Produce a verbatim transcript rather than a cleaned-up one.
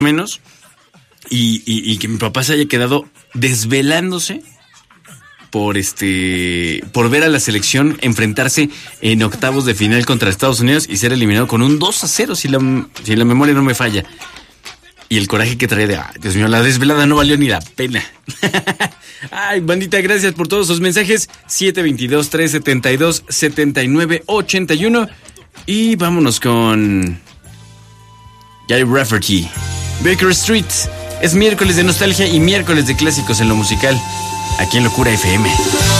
menos, y, y, y que mi papá se haya quedado desvelándose por este por ver a la selección enfrentarse en octavos de final contra Estados Unidos y ser eliminado con un dos a cero, si la, si la memoria no me falla. Y el coraje que trae de, ay, Dios mío, la desvelada no valió ni la pena. Ay, bandita, gracias por todos sus mensajes. siete veintidós, trescientos setenta y dos, setenta y nueve ochenta y uno. Y vámonos con Guy Rafferty, Baker Street. Es miércoles de nostalgia y miércoles de clásicos en lo musical, aquí en Locura F M.